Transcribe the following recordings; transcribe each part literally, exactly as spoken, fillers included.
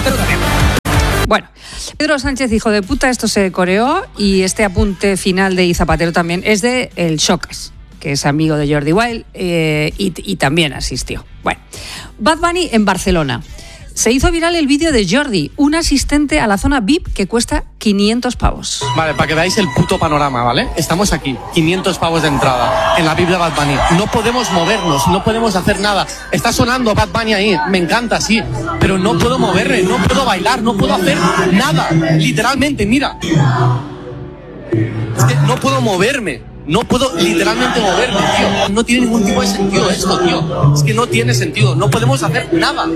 Zapatero también. Bueno, Pedro Sánchez, hijo de puta, esto se coreó, y este apunte final de Y Zapatero también es de el Chocas, que es amigo de Jordi Wild, eh, y, y también asistió. Bueno, Bad Bunny en Barcelona. Se hizo viral el vídeo de Jordi, un asistente a la zona V I P que cuesta quinientos pavos. Vale, para que veáis el puto panorama, ¿vale? Estamos aquí, quinientos pavos de entrada, en la V I P de Bad Bunny. No podemos movernos, no podemos hacer nada. Está sonando Bad Bunny ahí, me encanta, sí, pero no puedo moverme, no puedo bailar, no puedo hacer nada. Literalmente, mira. Es que no puedo moverme. No puedo literalmente moverme, tío. No tiene ningún tipo de sentido esto, tío. Es que no tiene sentido, no podemos hacer nada.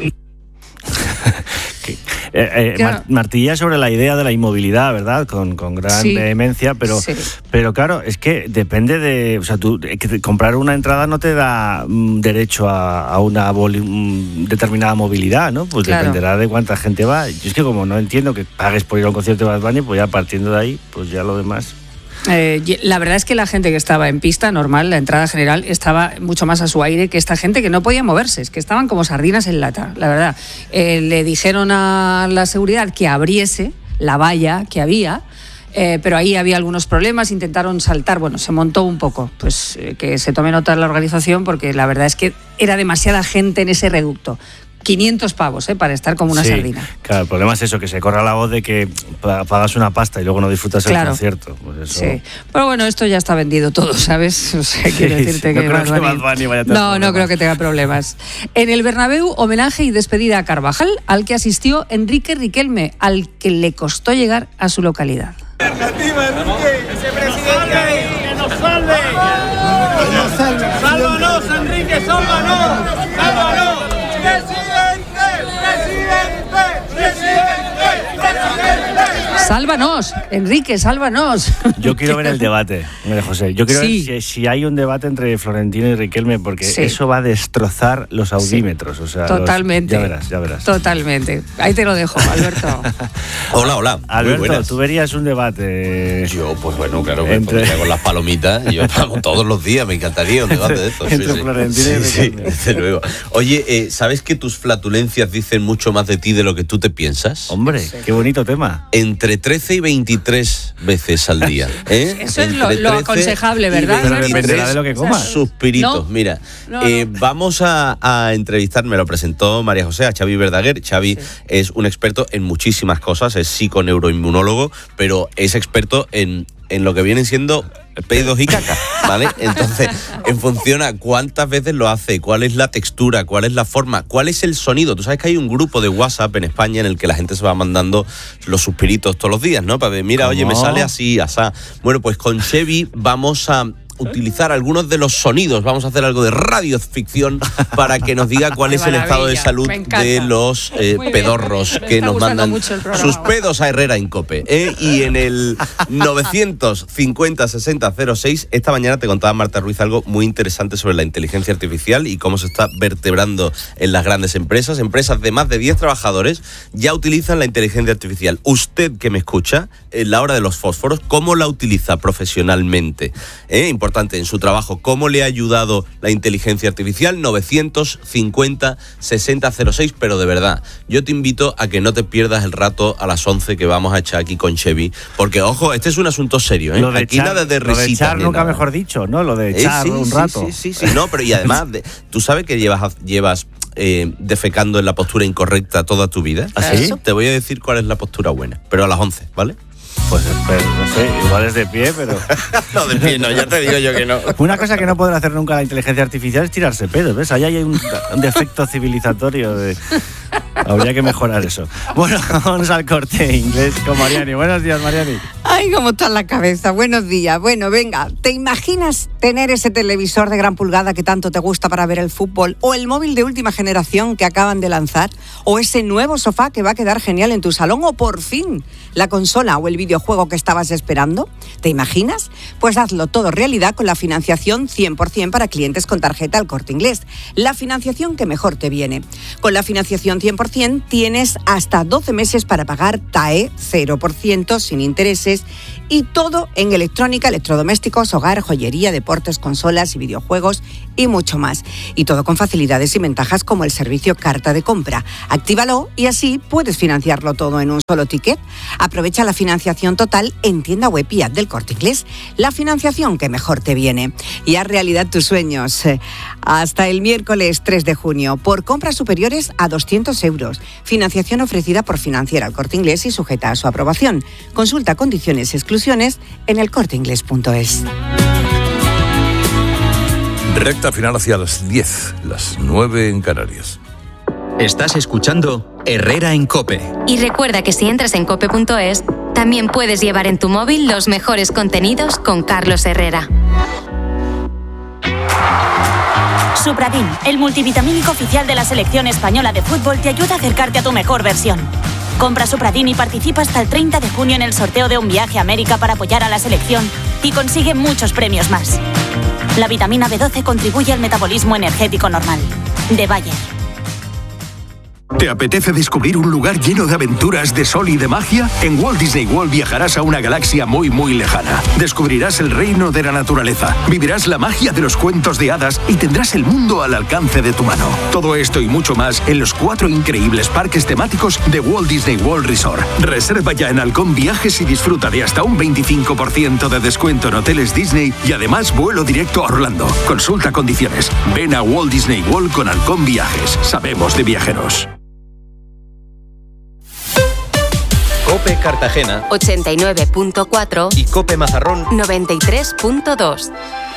Eh, eh, claro. Martilla sobre la idea de la inmovilidad, ¿verdad? Con, con gran sí. vehemencia, pero, sí. pero claro, es que depende de... O sea, tú, que comprar una entrada no te da mm, derecho a, a una boli, mm, determinada movilidad, ¿no? Pues claro. Dependerá de cuánta gente va. Yo es que como no entiendo que pagues por ir a un concierto de Bad Bunny, pues ya partiendo de ahí, pues ya lo demás... Eh, la verdad es que la gente que estaba en pista normal, la entrada general, estaba mucho más a su aire que esta gente que no podía moverse, es que estaban como sardinas en lata, la verdad. Eh, le dijeron a la seguridad que abriese la valla que había, eh, pero ahí había algunos problemas, intentaron saltar, bueno, se montó un poco, pues eh, que se tome nota la organización, porque la verdad es que era demasiada gente en ese reducto. quinientos pavos, ¿eh? Para estar como una sí, sardina. Claro, el problema es eso, que se corra la voz de que pagas una pasta y luego no disfrutas el claro. concierto. Pues eso... Sí, pero bueno, esto ya está vendido todo, ¿sabes? O sea, sí, quiero decirte sí. que, No creo Bad que Bunny... Bad Bunny vaya a tener No, problemas. no creo que tenga problemas. En el Bernabéu, homenaje y despedida a Carvajal, al que asistió Enrique Riquelme, al que le costó llegar a su localidad. ¡Arriba, Enrique! ¡Ese presidente! ¡Que nos salve! ¡Que nos salve! ¡Sálvanos, Enrique! ¡Sálvanos! ¡Sálvanos! ¡Presidente! Sálvanos, Enrique, sálvanos. Yo quiero ver el debate, María José. Yo quiero sí. ver si, si hay un debate entre Florentino y Riquelme, porque sí. eso va a destrozar los audímetros. Sí. O sea, totalmente. Los, ya verás, ya verás. Totalmente. Ahí te lo dejo, Alberto. Hola, hola. Alberto, tú verías un debate. Yo, pues bueno, claro, me entre... pondría con las palomitas. Y yo vamos todos los días, me encantaría un debate de esto. Entre sí, Florentino sí. y Riquelme. Sí, desde luego. Oye, eh, ¿sabes que tus flatulencias dicen mucho más de ti de lo que tú te piensas? Hombre, sí. Qué bonito tema. Entre trece y veintitrés veces al día. ¿eh? Eso es lo, lo aconsejable, ¿verdad? Pero dependerá de lo que comas. Suspiritos. No, Mira, no, no. Eh, vamos a, a entrevistar, me lo presentó María José, a Xavi Verdaguer. Xavi sí. es un experto en muchísimas cosas, es psiconeuroinmunólogo, pero es experto en, en lo que vienen siendo pedos y caca, ¿vale? Entonces, en función a cuántas veces lo hace, cuál es la textura, cuál es la forma, cuál es el sonido. Tú sabes que hay un grupo de WhatsApp en España en el que la gente se va mandando los suspiritos todos los días, ¿no? Para ver, mira, ¿cómo? Oye, me sale así, asá. Bueno, pues con Xavi vamos a utilizar algunos de los sonidos, vamos a hacer algo de radioficción para que nos diga cuál es el estado de salud de los eh, pedorros bien, que nos mandan sus pedos a Herrera en COPE. ¿eh? Y en el novecientos cincuenta sesenta cero seis, esta mañana te contaba Marta Ruiz algo muy interesante sobre la inteligencia artificial y cómo se está vertebrando en las grandes empresas. Empresas de más de diez trabajadores ya utilizan la inteligencia artificial. Usted que me escucha, en la hora de los fósforos, ¿cómo la utiliza profesionalmente? ¿Eh? Importante en su trabajo, ¿cómo le ha ayudado la inteligencia artificial? novecientos cincuenta sesenta cero seis, pero de verdad, yo te invito a que no te pierdas el rato a las once que vamos a echar aquí con Xavi, porque ojo, este es un asunto serio, ¿eh? Lo de aquí echar, nada de risita. Lo de echar nunca nada. Mejor dicho, ¿no? Lo de echar eh, sí, un sí, rato. Sí, sí, sí, sí, no, pero y además, de, tú sabes que llevas, llevas eh, defecando en la postura incorrecta toda tu vida. ¿Así? Te voy a decir cuál es la postura buena, pero a las once, ¿vale? Pues pero, no sé, igual es de pie, pero... no, de pie no, ya te digo yo que no. Una cosa que no podrá hacer nunca la inteligencia artificial es tirarse pedos, ¿ves? Ahí hay un, un defecto civilizatorio de... Habría que mejorar eso. Bueno, vamos al Corte Inglés con Mariani. Buenos días, Mariani. Ay, cómo está la cabeza. Buenos días. Bueno, venga, ¿te imaginas tener ese televisor de gran pulgada que tanto te gusta para ver el fútbol? ¿O el móvil de última generación que acaban de lanzar? ¿O ese nuevo sofá que va a quedar genial en tu salón? ¿O por fin la consola o el videojuego que estabas esperando? ¿Te imaginas? Pues hazlo todo realidad con la financiación cien por ciento para clientes con tarjeta El Corte Inglés. La financiación que mejor te viene. Con la financiación cien por ciento tienes hasta doce meses para pagar T A E cero por ciento sin intereses y todo en electrónica, electrodomésticos, hogar, joyería, deportes. deportes, consolas y videojuegos y mucho más. Y todo con facilidades y ventajas como el servicio Carta de Compra. Actívalo y así puedes financiarlo todo en un solo ticket. Aprovecha la financiación total en tienda web y app del Corte Inglés. La financiación que mejor te viene. Y haz realidad tus sueños. Hasta el miércoles tres de junio. Por compras superiores a doscientos euros. Financiación ofrecida por Financiera El Corte Inglés y sujeta a su aprobación. Consulta condiciones y exclusiones en el corte inglés punto es. Recta final hacia las diez, las nueve en Canarias. Estás escuchando Herrera en COPE. Y recuerda que si entras en cope punto es, también puedes llevar en tu móvil los mejores contenidos con Carlos Herrera. Supradin, el multivitamínico oficial de la selección española de fútbol, te ayuda a acercarte a tu mejor versión. Compra Supradin y participa hasta el treinta de junio en el sorteo de un viaje a América para apoyar a la selección y consigue muchos premios más. La vitamina B doce contribuye al metabolismo energético normal. De Bayer. ¿Te apetece descubrir un lugar lleno de aventuras, de sol y de magia? En Walt Disney World viajarás a una galaxia muy muy lejana. Descubrirás el reino de la naturaleza, vivirás la magia de los cuentos de hadas y tendrás el mundo al alcance de tu mano. Todo esto y mucho más en los cuatro increíbles parques temáticos de Walt Disney World Resort. Reserva ya en Halcón Viajes y disfruta de hasta un veinticinco por ciento de descuento en hoteles Disney y además vuelo directo a Orlando. Consulta condiciones. Ven a Walt Disney World con Halcón Viajes. Sabemos de viajeros. COPE Cartagena ochenta y nueve punto cuatro y COPE Mazarrón noventa y tres punto dos.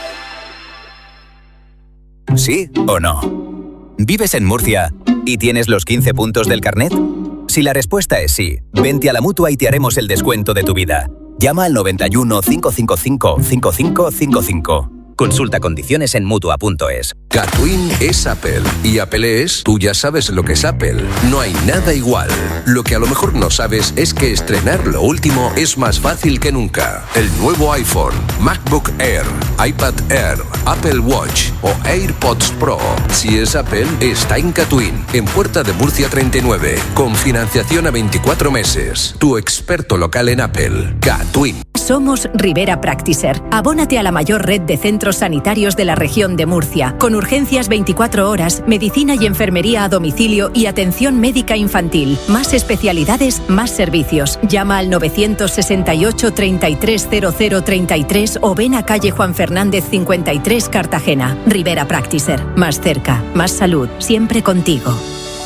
¿Sí o no? ¿Vives en Murcia y tienes los quince puntos del carnet? Si la respuesta es sí, vente a la Mutua y te haremos el descuento de tu vida. Llama al noventa y uno, cincuenta y cinco, cincuenta y cinco cincuenta y cinco. Consulta condiciones en mutua punto es. Catwin es Apple y Apple es, tú ya sabes lo que es Apple. No hay nada igual. Lo que a lo mejor no sabes es que estrenar lo último es más fácil que nunca. El nuevo iPhone, MacBook Air, iPad Air, Apple Watch o AirPods Pro. Si es Apple, está en Catwin, en Puerta de Murcia treinta y nueve, con financiación a veinticuatro meses. Tu experto local en Apple, Catwin. Somos Rivera Practiser. Abónate a la mayor red de centros sanitarios de la región de Murcia, con urgencias veinticuatro horas, medicina y enfermería a domicilio y atención médica infantil. Más especialidades, más servicios. Llama al novecientos sesenta y ocho, treinta y tres, cero cero treinta y tres o ven a calle Juan Fernández cincuenta y tres, Cartagena. Rivera Practiser. Más cerca, más salud, siempre contigo.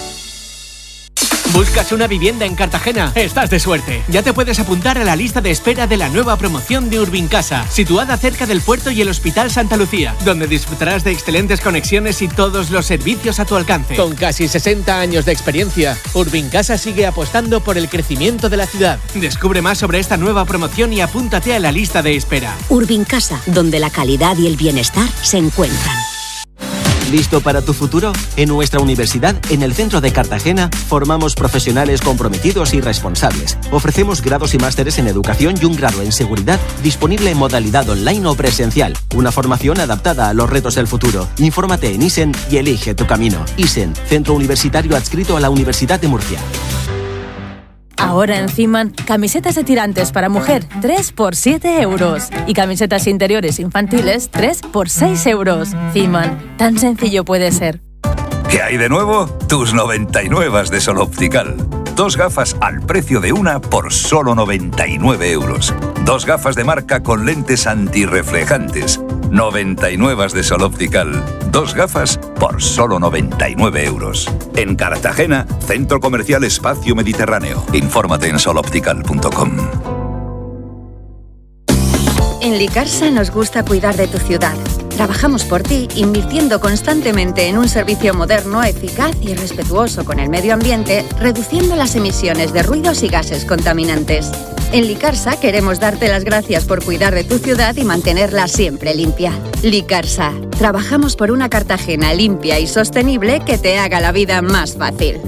¿Buscas una vivienda en Cartagena? Estás de suerte. Ya te puedes apuntar a la lista de espera de la nueva promoción de Urbincasa, situada cerca del puerto y el Hospital Santa Lucía, donde disfrutarás de excelentes conexiones y todos los servicios a tu alcance. Con casi sesenta años de experiencia, Urbincasa sigue apostando por el crecimiento de la ciudad. Descubre más sobre esta nueva promoción y apúntate a la lista de espera. Urbincasa, donde la calidad y el bienestar se encuentran. ¿Listo para tu futuro? En nuestra universidad, en el centro de Cartagena, formamos profesionales comprometidos y responsables. Ofrecemos grados y másteres en educación y un grado en seguridad disponible en modalidad online o presencial. Una formación adaptada a los retos del futuro. Infórmate en ISEN y elige tu camino. ISEN, centro universitario adscrito a la Universidad de Murcia. Ahora en Ciman, camisetas de tirantes para mujer, tres por siete euros. Y camisetas interiores infantiles, tres por seis euros. Ciman, tan sencillo puede ser. ¿Qué hay de nuevo? Tus noventa y nueve de Sol Optical. Dos gafas al precio de una por solo noventa y nueve euros. Dos gafas de marca con lentes antirreflejantes. noventa y nueve de Sol Optical. Dos gafas por solo noventa y nueve euros. En Cartagena, Centro Comercial Espacio Mediterráneo. Infórmate en sol optical punto com. En Licarsa nos gusta cuidar de tu ciudad. Trabajamos por ti invirtiendo constantemente en un servicio moderno, eficaz y respetuoso con el medio ambiente, reduciendo las emisiones de ruidos y gases contaminantes. En Licarsa queremos darte las gracias por cuidar de tu ciudad y mantenerla siempre limpia. Licarsa, trabajamos por una Cartagena limpia y sostenible que te haga la vida más fácil.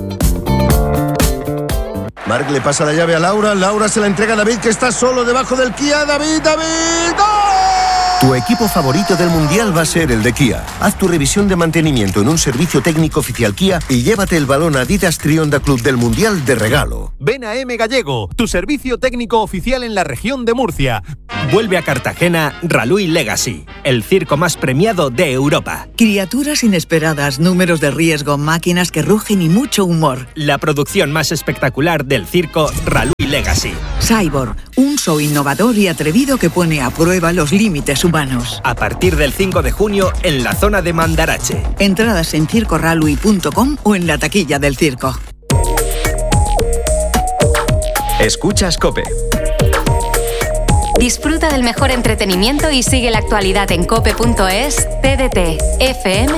Marc le pasa la llave a Laura, Laura se la entrega a David, que está solo debajo del Kia. David, David, ¡gol! Tu equipo favorito del Mundial va a ser el de Kia. Haz tu revisión de mantenimiento en un servicio técnico oficial Kia y llévate el balón Adidas Trionda Club del Mundial de regalo. Ven a M Gallego, tu servicio técnico oficial en la región de Murcia. Vuelve a Cartagena Ralui Legacy, el circo más premiado de Europa. Criaturas inesperadas, números de riesgo, máquinas que rugen y mucho humor. La producción más espectacular del circo Ralui Legacy. Cyborg, un show innovador y atrevido que pone a prueba los límites humanos. A partir del cinco de junio en la zona de Mandarache. Entradas en circo ralui punto com o en la taquilla del circo. Escuchas COPE. Disfruta del mejor entretenimiento y sigue la actualidad en cope punto es, T D T, F M